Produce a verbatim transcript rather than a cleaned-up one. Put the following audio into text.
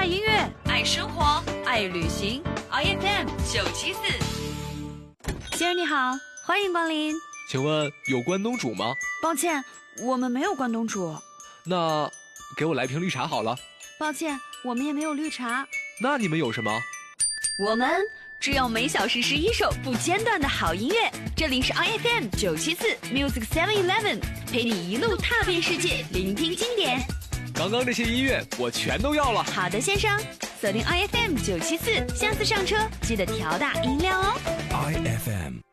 爱音乐， 爱生活， 爱旅行。 I F M 九七四。 先生你好，欢迎光临。 请问有关东煮吗？ 抱歉，我们没有关东煮。 那给我来瓶绿茶好了。 抱歉，我们也没有绿茶。 那你们有什么？ 我们只有每小时十一首不间断的好音乐。这里是 I F M 九七四 Music Seven Eleven， 陪你一路踏遍世界，聆听经典。 刚刚这些音乐我全都要了。 好的，先生，锁定 I F M 九七四，下次上车记得调大音量哦。 I F M